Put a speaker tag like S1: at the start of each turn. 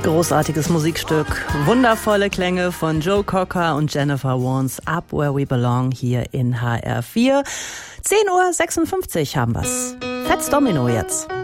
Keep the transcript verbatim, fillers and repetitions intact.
S1: Großartiges Musikstück, wundervolle Klänge von Joe Cocker und Jennifer Warnes, Up Where We Belong hier in H R vier. zehn Uhr sechsundfünfzig haben wir's. Fats Domino jetzt.